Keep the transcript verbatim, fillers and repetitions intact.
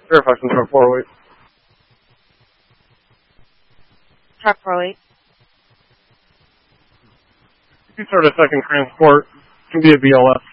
Fairfax and truck four oh eight. Truck four oh eight. If you start a second transport, it can be a B L S.